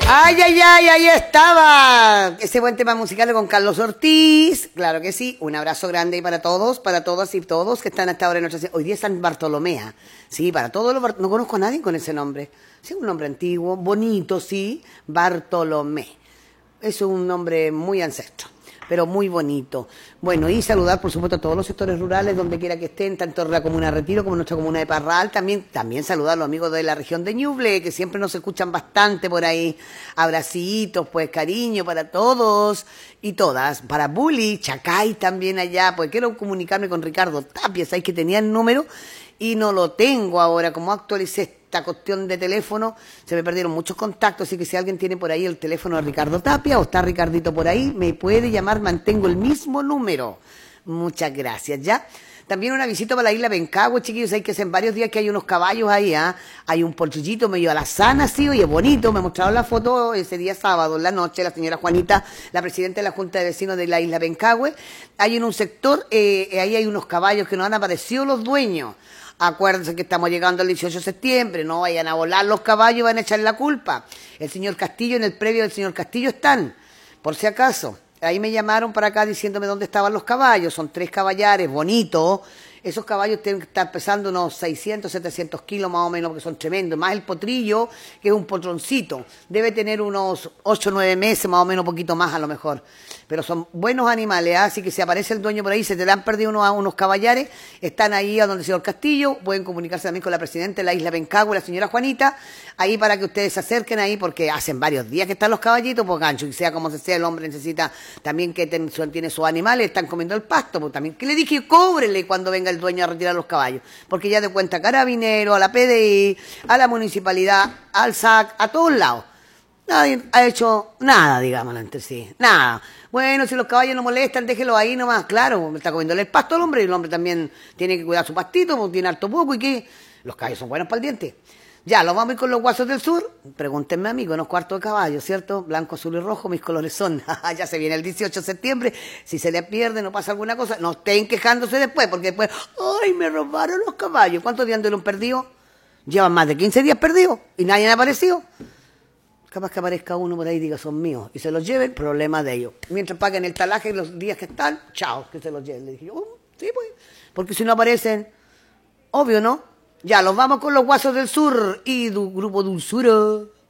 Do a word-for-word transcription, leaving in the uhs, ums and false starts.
Ay, ay, ay, ahí estaba. Ese buen tema musical con Carlos Ortiz. Claro que sí. Un abrazo grande para todos, para todas y todos que están hasta ahora en nuestra... Hoy día es San Bartolomea. Sí, para todos los... Bart... No conozco a nadie con ese nombre. Sí, un nombre antiguo, bonito, sí. Bartolomé. Es un nombre muy ancestro, pero muy bonito. Bueno, y saludar, por supuesto, a todos los sectores rurales, donde quiera que estén, tanto en la comuna de Retiro como en nuestra comuna de Parral. También, también saludar a los amigos de la región de Ñuble, que siempre nos escuchan bastante por ahí. Abracitos, pues, cariño para todos y todas. Para Bully, Chacay también allá, pues quiero comunicarme con Ricardo Tapia, sabéis que tenía el número y no lo tengo ahora, como actualicé esta cuestión de teléfono, se me perdieron muchos contactos, así que si alguien tiene por ahí el teléfono de Ricardo Tapia o está Ricardito por ahí, me puede llamar, mantengo el mismo número. Muchas gracias, ¿ya? También una visita para la isla Pencagüe, chiquillos, hay que hacer varios días que hay unos caballos ahí, ¿ah? ¿eh? Hay un pollullito medio alazana, sí, oye, bonito, me mostraron la foto ese día sábado, en la noche, la señora Juanita, la presidenta de la Junta de Vecinos de la isla Pencagüe. Hay en un sector, eh, ahí hay unos caballos que nos han aparecido los dueños. Acuérdense que estamos llegando al dieciocho de septiembre, no vayan a volar los caballos y van a echar la culpa. El señor Castillo, en el previo del señor Castillo están, por si acaso. Ahí me llamaron para acá diciéndome dónde estaban los caballos, son tres caballares, bonitos. Esos caballos tienen que estar pesando unos seiscientos, setecientos kilos más o menos, porque son tremendos. Más el potrillo, que es un potroncito, debe tener unos ocho o nueve meses, más o menos, un poquito más a lo mejor. Pero son buenos animales, ¿eh? Así que si aparece el dueño por ahí, se te han perdido unos, unos caballares, están ahí a donde el señor Castillo, pueden comunicarse también con la presidenta de la isla Pencagüe, la señora Juanita, ahí para que ustedes se acerquen ahí, porque hacen varios días que están los caballitos, pues gancho, y sea como sea, el hombre necesita también que ten, tiene sus animales, están comiendo el pasto, pues también, que le dije, cóbrele cuando venga el dueño a retirar los caballos, porque ya de cuenta Carabinero, a la P D I, a la municipalidad, al S A C, a todos lados. Nadie ha hecho nada, digámoslo entre sí, nada. Bueno, si los caballos no molestan, déjelo ahí nomás, claro, está comiéndole el pasto al hombre y el hombre también tiene que cuidar su pastito, porque tiene harto poco y que los caballos son buenos para el diente. Ya, los vamos a ir con los guasos del sur. Pregúntenme a mí, con los cuartos de caballo, ¿cierto? Blanco, azul y rojo, mis colores son. Ya se viene el dieciocho de septiembre. Si se les pierde, no pasa alguna cosa, no estén quejándose después, porque después, ¡ay, me robaron los caballos! ¿Cuántos días anduvieron perdidos? Llevan más de quince días perdidos y nadie ha aparecido. Capaz que aparezca uno por ahí y diga, son míos, y se los lleven, problema de ellos. Mientras paguen el talaje los días que están, chao, que se los lleven. Le dije yo, oh, sí, pues, porque si no aparecen, obvio, ¿no? Ya, los vamos con los guasos del sur y du grupo Dulzura.